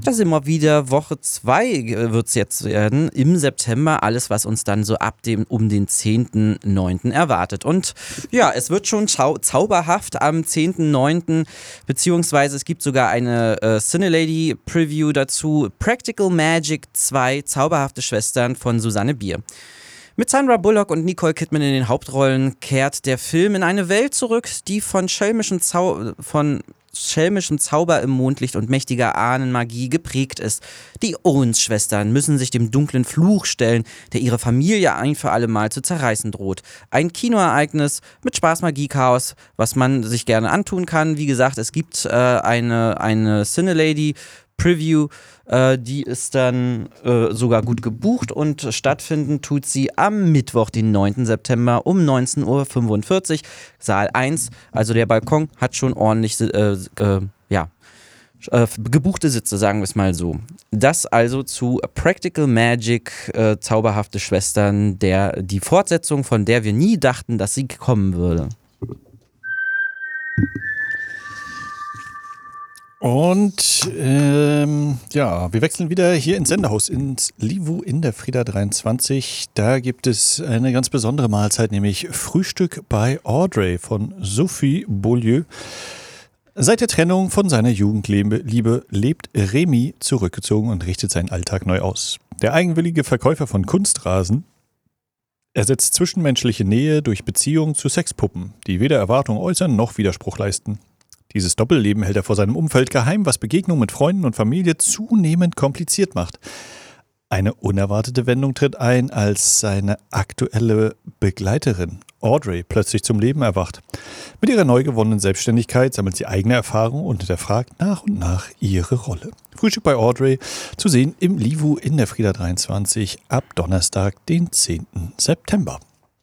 Da sind wir wieder, Woche 2 wird es jetzt werden, im September, alles was uns dann so um den 10.9. erwartet. Und ja, es wird schon zauberhaft am 10.9., beziehungsweise es gibt sogar eine Cinelady-Preview dazu, Practical Magic 2, Zauberhafte Schwestern von Susanne Bier. Mit Sandra Bullock und Nicole Kidman in den Hauptrollen kehrt der Film in eine Welt zurück, die von schelmischem Zauber im Mondlicht und mächtiger Ahnenmagie geprägt ist. Die Owens-Schwestern müssen sich dem dunklen Fluch stellen, der ihre Familie ein für alle Mal zu zerreißen droht. Ein Kinoereignis mit Spaß, Magie, Chaos, was man sich gerne antun kann. Wie gesagt, es gibt eine Cinelady Preview, die ist dann sogar gut gebucht und stattfinden tut sie am Mittwoch, den 9. September um 19.45 Uhr, Saal 1, also der Balkon hat schon ordentlich gebuchte Sitze, sagen wir es mal so. Das also zu Practical Magic, Zauberhafte Schwestern, die Fortsetzung, von der wir nie dachten, dass sie kommen würde. Und wir wechseln wieder hier ins Sendehaus, ins Livu in der Frieda 23. Da gibt es eine ganz besondere Mahlzeit, nämlich Frühstück bei Audrey von Sophie Beaulieu. Seit der Trennung von seiner Jugendliebe lebt Remy zurückgezogen und richtet seinen Alltag neu aus. Der eigenwillige Verkäufer von Kunstrasen ersetzt zwischenmenschliche Nähe durch Beziehungen zu Sexpuppen, die weder Erwartung äußern noch Widerspruch leisten. Dieses Doppelleben hält er vor seinem Umfeld geheim, was Begegnungen mit Freunden und Familie zunehmend kompliziert macht. Eine unerwartete Wendung tritt ein, als seine aktuelle Begleiterin Audrey plötzlich zum Leben erwacht. Mit ihrer neu gewonnenen Selbstständigkeit sammelt sie eigene Erfahrungen und hinterfragt nach und nach ihre Rolle. Frühstück bei Audrey zu sehen im Livu in der Frieda 23 ab Donnerstag, den 10. September.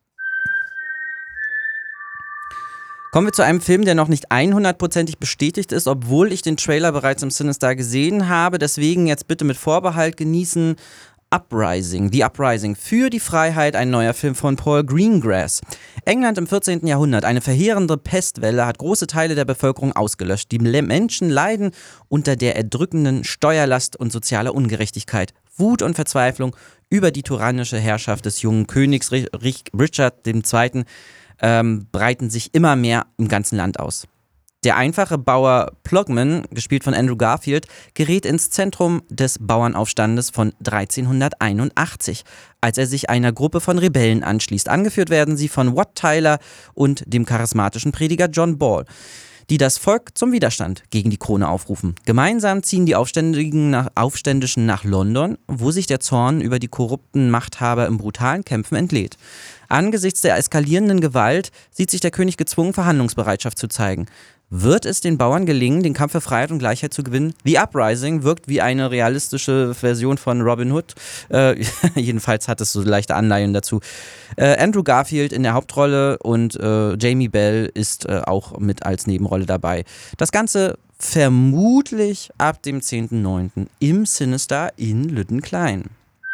Kommen wir zu einem Film, der noch nicht 100%ig bestätigt ist, obwohl ich den Trailer bereits im Cinestar gesehen habe. Deswegen jetzt bitte mit Vorbehalt genießen. The Uprising, für die Freiheit, ein neuer Film von Paul Greengrass. England im 14. Jahrhundert, eine verheerende Pestwelle hat große Teile der Bevölkerung ausgelöscht. Die Menschen leiden unter der erdrückenden Steuerlast und sozialer Ungerechtigkeit. Wut und Verzweiflung über die tyrannische Herrschaft des jungen Königs Richard II. Breiten sich immer mehr im ganzen Land aus. Der einfache Bauer Plugman, gespielt von Andrew Garfield, gerät ins Zentrum des Bauernaufstandes von 1381, als er sich einer Gruppe von Rebellen anschließt. Angeführt werden sie von Wat Tyler und dem charismatischen Prediger John Ball, die das Volk zum Widerstand gegen die Krone aufrufen. Gemeinsam ziehen die Aufständischen nach London, wo sich der Zorn über die korrupten Machthaber im brutalen Kämpfen entlädt. Angesichts der eskalierenden Gewalt sieht sich der König gezwungen, Verhandlungsbereitschaft zu zeigen. Wird es den Bauern gelingen, den Kampf für Freiheit und Gleichheit zu gewinnen? The Uprising wirkt wie eine realistische Version von Robin Hood. Jedenfalls hat es so leichte Anleihen dazu. Andrew Garfield in der Hauptrolle und Jamie Bell ist auch mit als Nebenrolle dabei. Das Ganze vermutlich ab dem 10.9. im Cinestar in Lüttenklein.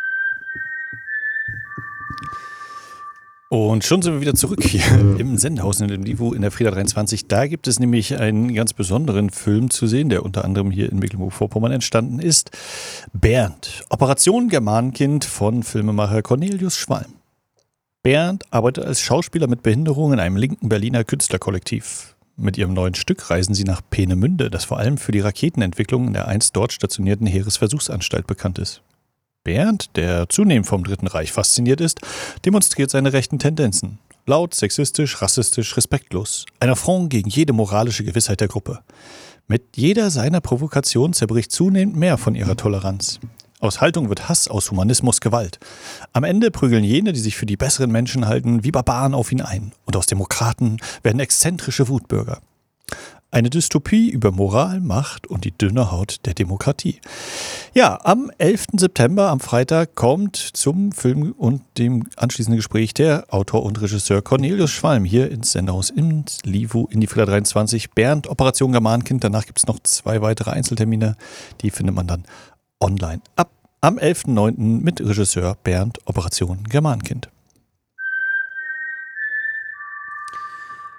Und schon sind wir wieder zurück hier im Sendehaus in dem Livu in der Frieda 23. Da gibt es nämlich einen ganz besonderen Film zu sehen, der unter anderem hier in Mecklenburg-Vorpommern entstanden ist. Bernd, Operation Germanenkind von Filmemacher Cornelius Schwalm. Bernd arbeitet als Schauspieler mit Behinderung in einem linken Berliner Künstlerkollektiv. Mit ihrem neuen Stück reisen sie nach Peenemünde, das vor allem für die Raketenentwicklung in der einst dort stationierten Heeresversuchsanstalt bekannt ist. Bernd, der zunehmend vom Dritten Reich fasziniert ist, demonstriert seine rechten Tendenzen. Laut, sexistisch, rassistisch, respektlos. Ein Affront gegen jede moralische Gewissheit der Gruppe. Mit jeder seiner Provokationen zerbricht zunehmend mehr von ihrer Toleranz. Aus Haltung wird Hass, aus Humanismus Gewalt. Am Ende prügeln jene, die sich für die besseren Menschen halten, wie Barbaren auf ihn ein. Und aus Demokraten werden exzentrische Wutbürger. Eine Dystopie über Moral, Macht und die dünne Haut der Demokratie. Ja, am 11. September, am Freitag, kommt zum Film und dem anschließenden Gespräch der Autor und Regisseur Cornelius Schwalm hier ins Sendehaus ins Livu in die Frieda 23. Bernd, Operation Germanenkind. Danach gibt es noch 2 weitere Einzeltermine. Die findet man dann online ab am 11.9. mit Regisseur Bernd, Operation Germanenkind.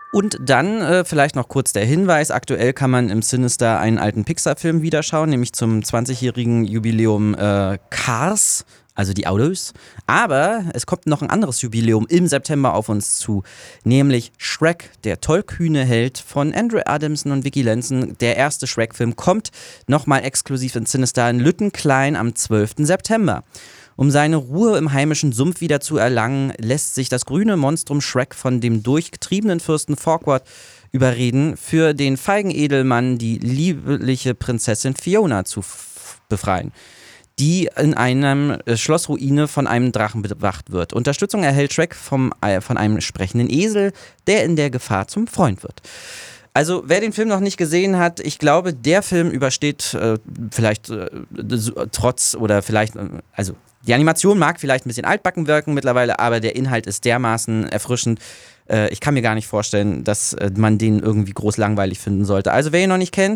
Und dann vielleicht noch kurz der Hinweis, aktuell kann man im Sinister einen alten Pixar-Film wiederschauen, nämlich zum 20-jährigen Jubiläum Cars, also die Autos. Aber es kommt noch ein anderes Jubiläum im September auf uns zu, nämlich Shrek, der tollkühne Held von Andrew Adamson und Vicky Lenson. Der erste Shrek-Film kommt nochmal exklusiv in Sinister in Lüttenklein am 12. September. Um seine Ruhe im heimischen Sumpf wieder zu erlangen, lässt sich das grüne Monstrum Shrek von dem durchgetriebenen Fürsten Farquaad überreden, für den feigen Edelmann die liebliche Prinzessin Fiona zu befreien, die in einem Schlossruine von einem Drachen bewacht wird. Unterstützung erhält Shrek von einem sprechenden Esel, der in der Gefahr zum Freund wird. Also, wer den Film noch nicht gesehen hat, ich glaube, der Film übersteht vielleicht trotz oder vielleicht, also die Animation mag vielleicht ein bisschen altbacken wirken mittlerweile, aber der Inhalt ist dermaßen erfrischend. Ich kann mir gar nicht vorstellen, dass man den irgendwie groß langweilig finden sollte. Also, wer ihn noch nicht kennt,